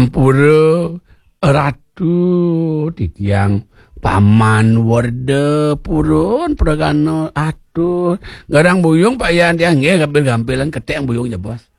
Ngampura ratu titiang paman werde purun pragano atuh garang buyung payan tiang nggih gampil-gampilan ketek buyung ya bos.